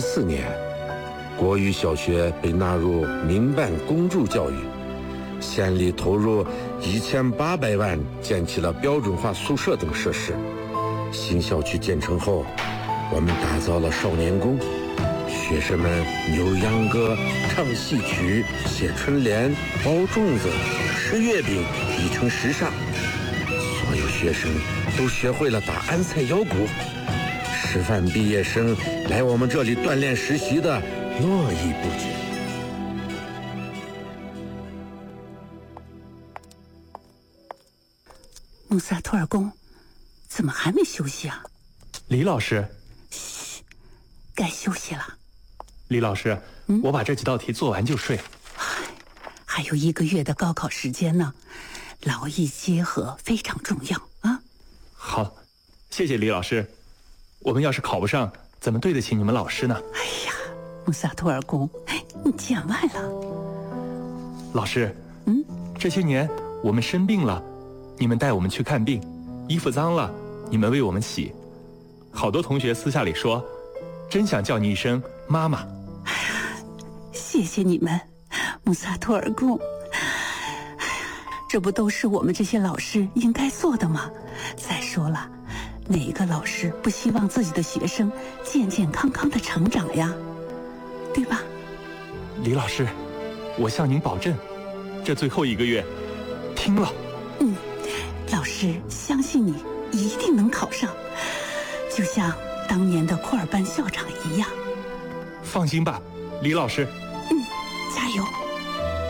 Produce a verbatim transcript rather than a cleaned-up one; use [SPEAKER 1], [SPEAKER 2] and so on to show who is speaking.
[SPEAKER 1] 四年，国语小学被纳入民办公助教育，县里投入一千八百万建起了标准化宿舍等设施。新校区建成后，我们打造了少年宫，学生们扭秧歌、唱戏曲、写春联、包粽子、吃月饼已成时尚。所有学生都学会了打安塞腰鼓。师范毕业生来我们这里锻炼实习的络绎不绝。
[SPEAKER 2] 穆萨托尔公，怎么还没休息啊？
[SPEAKER 3] 李老师，
[SPEAKER 2] 嘘，该休息了。
[SPEAKER 3] 李老师，嗯、我把这几道题做完就睡。
[SPEAKER 2] 还有一个月的高考时间呢，劳逸结合非常重要啊。
[SPEAKER 3] 好，谢谢李老师。我们要是考不上，怎么对得起你们老师呢？
[SPEAKER 2] 哎呀，穆萨托尔公，你见外了。
[SPEAKER 3] 老师，
[SPEAKER 2] 嗯，
[SPEAKER 3] 这些年我们生病了，你们带我们去看病；衣服脏了，你们为我们洗。好多同学私下里说，真想叫你一声妈妈。
[SPEAKER 2] 哎呀，谢谢你们，穆萨托尔公。哎呀，这不都是我们这些老师应该做的吗？再说了，哪个老师不希望自己的学生健健康康的成长呀？对吧？
[SPEAKER 3] 李老师，我向您保证，这最后一个月，拼了！
[SPEAKER 2] 嗯，老师相信你一定能考上，就像当年的库尔班校长一样。
[SPEAKER 3] 放心吧，李老师。
[SPEAKER 2] 嗯，加油。